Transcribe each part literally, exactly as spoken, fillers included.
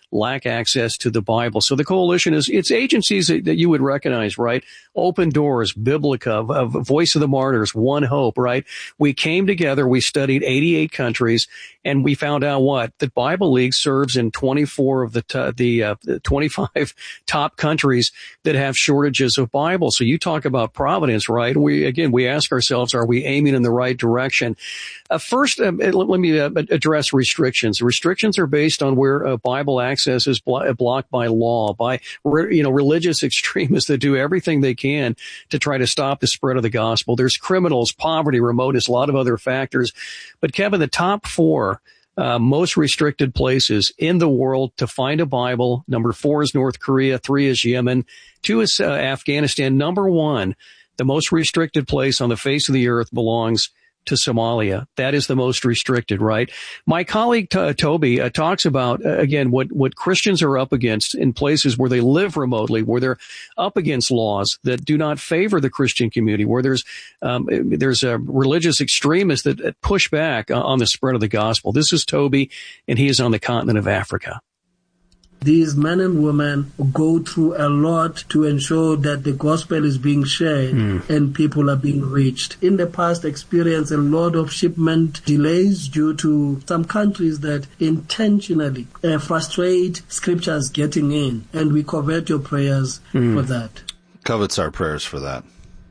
lack access to the Bible. So the coalition is, it's agencies that, that you would recognize, right? Open Doors, Biblica, uh, Voice of the Martyrs, One Hope, right? We came together, we studied eighty-eight countries, and we found out what? That Bible League serves in twenty-four of the, t- the, uh, the twenty-five top countries that have shortages of Bible. So you talk about providence, right? We, again, we ask ourselves, are we aiming in the right direction? Uh, first, uh, let, let me uh, address restrictions. Restrictions are based on where uh, Bible access is blo- blocked by law, by, re- you know, religious extremists that do everything they can to try to stop the spread of the gospel. There's criminals, poverty, remoteness, a lot of other factors. But Kevin, the top four uh, most restricted places in the world to find a Bible, number four is North Korea, three is Yemen, two is uh, Afghanistan. Number one, the most restricted place on the face of the earth belongs to Somalia. That is the most restricted, right? My colleague uh, Toby uh, talks about, uh, again, what, what Christians are up against in places where they live remotely, where they're up against laws that do not favor the Christian community, where there's um, there's a religious extremists that, that push back on the spread of the gospel. This is Toby, and he is on the continent of Africa. These men and women go through a lot to ensure that the gospel is being shared mm. and people are being reached. In the past, experienced a lot of shipment delays due to some countries that intentionally uh, frustrate scriptures getting in, and we covet your prayers mm. for that. Covets our prayers for that.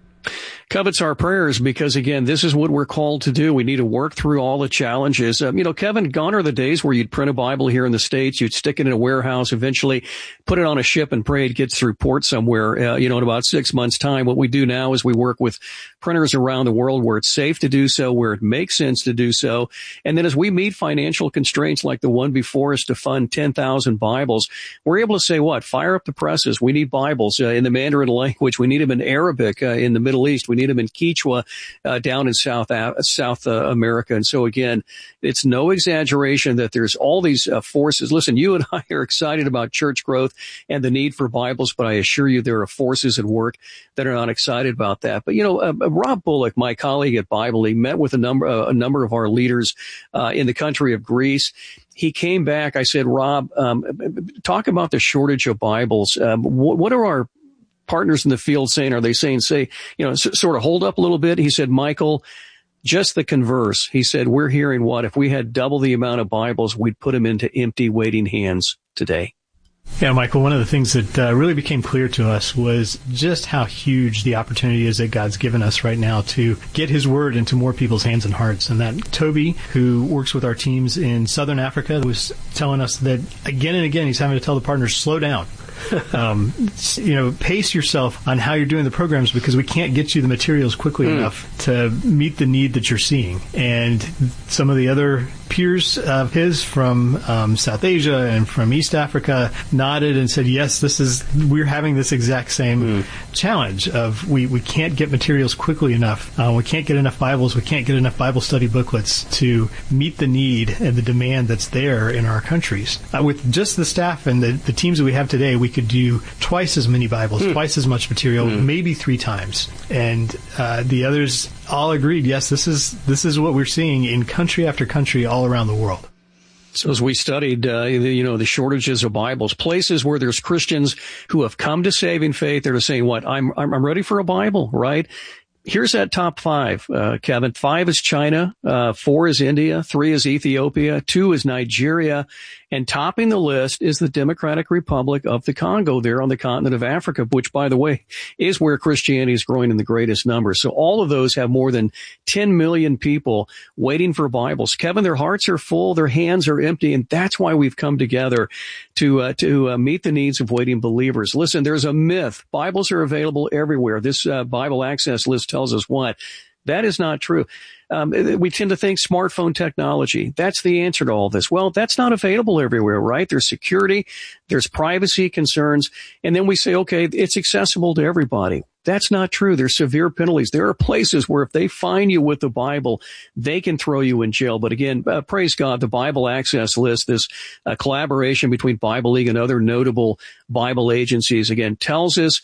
Covets our prayers because, again, this is what we're called to do. We need to work through all the challenges. Um, you know, Kevin, gone are the days where you'd print a Bible here in the States, you'd stick it in a warehouse, eventually put it on a ship and pray it gets through port somewhere, uh, you know, in about six months' time. What we do now is we work with printers around the world where it's safe to do so, where it makes sense to do so. And then as we meet financial constraints like the one before us to fund ten thousand Bibles, we're able to say, what? Fire up the presses. We need Bibles uh, in the Mandarin language. We need them in Arabic uh, in the Middle East. We need them in Quechua uh, down in South uh, South uh, America. And so, again, it's no exaggeration that there's all these uh, forces. Listen, you and I are excited about church growth and the need for Bibles, but I assure you there are forces at work that are not excited about that. But, you know, uh, Rob Bullock, my colleague at Bible League, met with a number, uh, a number of our leaders uh, in the country of Greece. He came back. I said, Rob, um, talk about the shortage of Bibles. Um, what, what are our partners in the field saying? Are they saying, say, you know, s- sort of hold up a little bit? He said, Michael, just the converse. He said, we're hearing what? If we had double the amount of Bibles, we'd put them into empty, waiting hands today. Yeah, Michael, one of the things that uh, really became clear to us was just how huge the opportunity is that God's given us right now to get His Word into more people's hands and hearts. And that Toby, who works with our teams in Southern Africa, was telling us that again and again he's having to tell the partners, slow down. um, you know, pace yourself on how you're doing the programs because we can't get you the materials quickly mm. enough to meet the need that you're seeing. And some of the other peers of his from um, South Asia and from East Africa nodded and said, yes, this is, we're having this exact same mm. challenge of we, we can't get materials quickly enough. Uh, we can't get enough Bibles. We can't get enough Bible study booklets to meet the need and the demand that's there in our countries. Uh, with just the staff and the, the teams that we have today, we could do twice as many Bibles, mm. twice as much material, mm. maybe three times. And uh, the others all agreed, yes, this is this is what we're seeing in country after country all around the world. So as we studied, uh, you know, the shortages of Bibles, places where there's Christians who have come to saving faith, they're saying, what, I'm, I'm I'm ready for a Bible, right? Here's that top five, uh, Kevin. Five is China, uh, four is India, three is Ethiopia, two is Nigeria, and topping the list is the Democratic Republic of the Congo there on the continent of Africa, which, by the way, is where Christianity is growing in the greatest numbers. So all of those have more than ten million people waiting for Bibles. Kevin, their hearts are full, their hands are empty, and that's why we've come together to uh, to uh, meet the needs of waiting believers. Listen, there's a myth. Bibles are available everywhere. This uh, Bible access list tells us what? That is not true. Um, we tend to think smartphone technology. That's the answer to all this. Well, that's not available everywhere, right? There's security, there's privacy concerns, and then we say, okay, it's accessible to everybody. That's not true. There's severe penalties. There are places where if they find you with the Bible, they can throw you in jail. But again, uh, praise God, the Bible Access List, this uh, collaboration between Bible League and other notable Bible agencies, again, tells us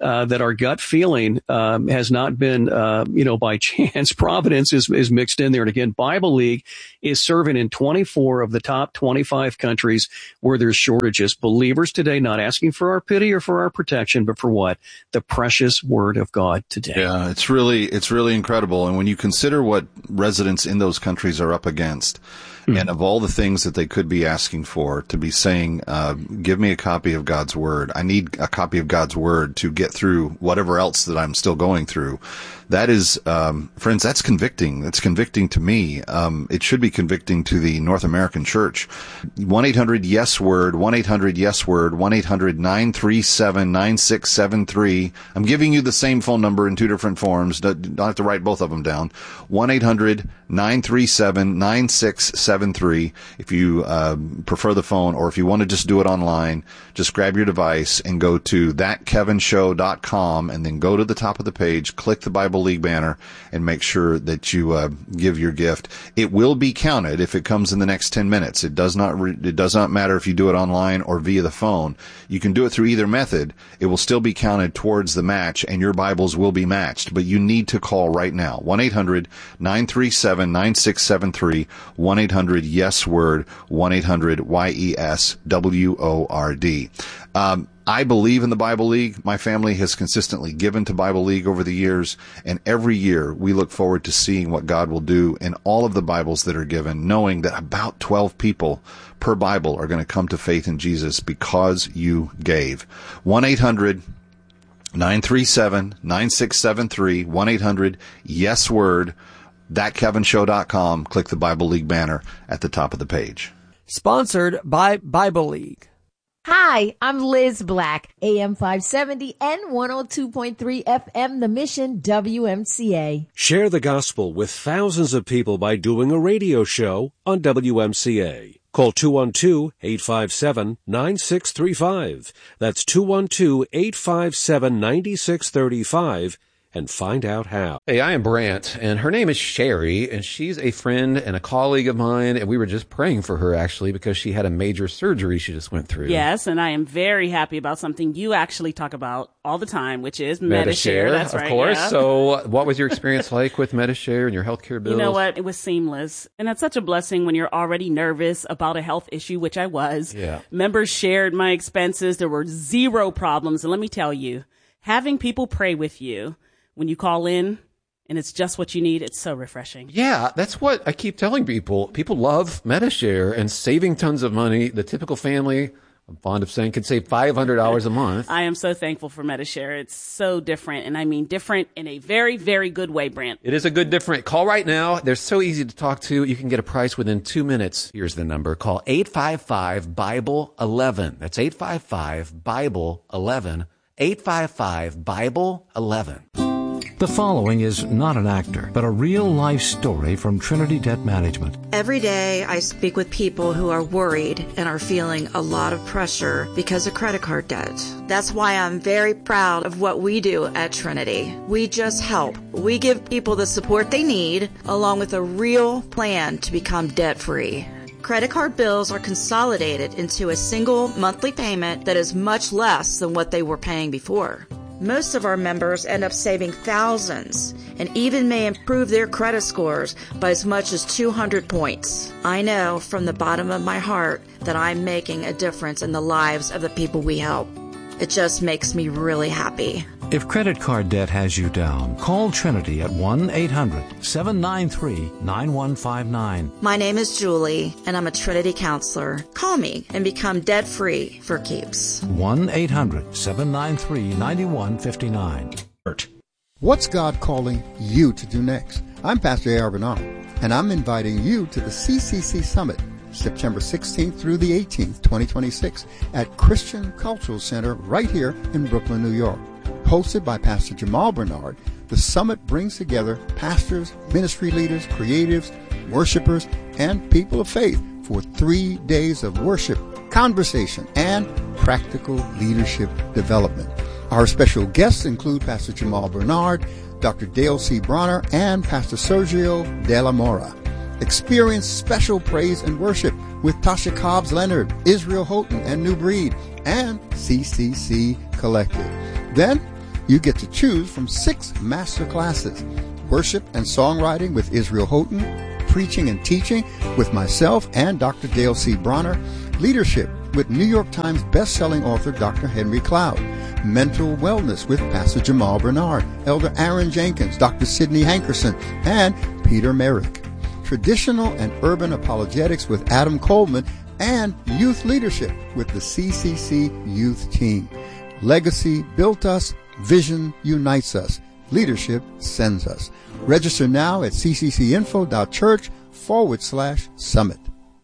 uh, that our gut feeling um, has not been, uh, you know, by chance. Providence is, is mixed in there. And again, Bible League is serving in twenty-four of the top twenty-five countries where there's shortages. Believers today not asking for our pity or for our protection, but for what? The precious word of God today. Yeah, it's really, it's really incredible. And when you consider what residents in those countries are up against, mm-hmm. and of all the things that they could be asking for, to be saying, uh, give me a copy of God's word. I need a copy of God's word to get through whatever else that I'm still going through. That is, um, friends, that's convicting. That's convicting to me. Um, it should be convicting to the North American church. one eight hundred yes word, one eight hundred yes word, one eight hundred nine three seven nine six seven three. I'm giving you the same phone number in two different forms. Don't have to write both of them down. one eight hundred nine three seven nine six seven three. If you uh, prefer the phone, or if you want to just do it online, just grab your device and go to that kevin show dot com, and then go to the top of the page, click the Bible League banner, and make sure that you uh, give your gift. It will be counted if it comes in the next ten minutes. It does not re- it does not matter if you do it online or via the phone. You can do it through either method. It will still be counted towards the match, and your Bibles will be matched. But you need to call right now. one eight hundred nine three seven nine six seven three, one eight hundred yes word, one eight hundred Y E S W O R D. Um, I believe in the Bible League. My family has consistently given to Bible League over the years, and every year we look forward to seeing what God will do in all of the Bibles that are given, knowing that about twelve people per Bible are going to come to faith in Jesus because you gave. one eight hundred nine three seven nine six seven three, one eight hundred yes word, that kevin show dot com. Click the Bible League banner at the top of the page. Sponsored by Bible League. Hi, I'm Liz Black, A M five seventy and one oh two point three F M, The Mission, W M C A. Share the gospel with thousands of people by doing a radio show on W M C A. Call two one two, eight five seven, nine six three five. That's two one two, eight five seven, nine six three five. And find out how. Hey, I am Brant, and her name is Sherry, and she's a friend and a colleague of mine, and we were just praying for her, actually, because she had a major surgery she just went through. Yes, and I am very happy about something you actually talk about all the time, which is Medi-Share. That's right, of course. Yeah. So what was your experience like with Medi-Share and your healthcare bills? You know what? It was seamless, and that's such a blessing when you're already nervous about a health issue, which I was. Yeah. Members shared my expenses. There were zero problems, and let me tell you, having people pray with you when you call in and it's just what you need, it's so refreshing. Yeah, that's what I keep telling people. People love Medi-Share and saving tons of money. The typical family, I'm fond of saying, can save five hundred dollars a month. I am so thankful for Medi-Share. It's so different, and I mean different in a very, very good way, Brant. It is a good different. Call right now. They're so easy to talk to. You can get a price within two minutes. Here's the number. Call eight five five, Bible eleven. That's eight five five, Bible eleven. eight five five, Bible eleven. The following is not an actor, but a real-life story from Trinity Debt Management. Every day I speak with people who are worried and are feeling a lot of pressure because of credit card debt. That's why I'm very proud of what we do at Trinity. We just help. We give people the support they need, along with a real plan to become debt-free. Credit card bills are consolidated into a single monthly payment that is much less than what they were paying before. Most of our members end up saving thousands and even may improve their credit scores by as much as two hundred points. I know from the bottom of my heart that I'm making a difference in the lives of the people we help. It just makes me really happy. If credit card debt has you down, call Trinity at one eight hundred, seven nine three, nine one five nine. My name is Julie, and I'm a Trinity counselor. Call me and become debt-free for keeps. one eight hundred, seven nine three, nine one five nine. What's God calling you to do next? I'm Pastor A R Bernard, and I'm inviting you to the C C C Summit, September sixteenth through the eighteenth, twenty twenty-six, at Christian Cultural Center right here in Brooklyn, New York. Hosted by Pastor Jamal Bernard, the summit brings together pastors, ministry leaders, creatives, worshipers, and people of faith for three days of worship, conversation, and practical leadership development. Our special guests include Pastor Jamal Bernard, Doctor Dale C. Bronner, and Pastor Sergio De La Mora. Experience special praise and worship with Tasha Cobbs Leonard, Israel Houghton, and New Breed, and C C C Collective. Then, You get to choose from six master classes: worship and songwriting with Israel Houghton, preaching and teaching with myself and Doctor Dale C. Bronner, leadership with New York Times best-selling author Doctor Henry Cloud, mental wellness with Pastor Jamal Bernard, Elder Aaron Jenkins, Doctor Sidney Hankerson, and Peter Merrick, traditional and urban apologetics with Adam Coleman, and youth leadership with the C C C youth team. Legacy built us, vision unites us, leadership sends us. Register now at cccinfo.church forward slash summit.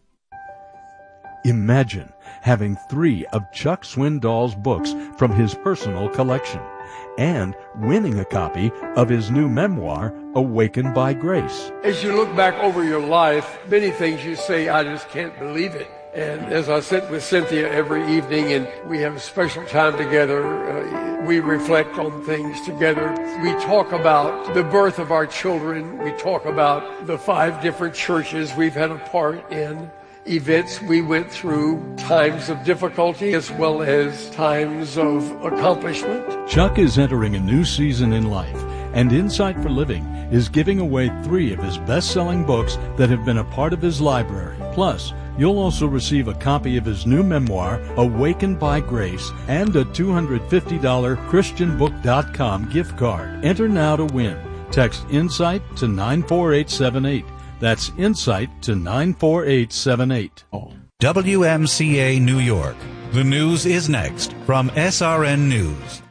Imagine having three of Chuck Swindoll's books from his personal collection and winning a copy of his new memoir, Awakened by Grace. As you look back over your life, many things you say, I just can't believe it. And as I sit with Cynthia every evening and we have a special time together, uh, we reflect on things together. We talk about the birth of our children. We talk about the five different churches we've had a part in, events we went through, times of difficulty as well as times of accomplishment. Chuck is entering a new season in life, and Insight for Living is giving away three of his best-selling books that have been a part of his library. Plus, you'll also receive a copy of his new memoir, Awakened by Grace, and a two hundred fifty dollars Christian Book dot com gift card. Enter now to win. Text INSIGHT to nine four eight seven eight. That's INSIGHT to nine four eight seven eight. W M C A New York. The news is next from S R N News.